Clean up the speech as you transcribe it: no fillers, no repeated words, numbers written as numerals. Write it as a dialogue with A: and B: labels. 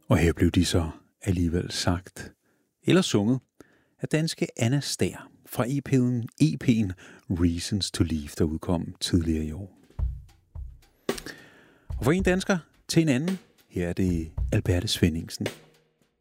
A: Og her blev de så alligevel sagt, eller sunget, af danske Anna Stær fra EP'en Reasons to Leave, der udkom tidligere i år. Og for en dansker til en anden, her er det Alberte Svenningsen.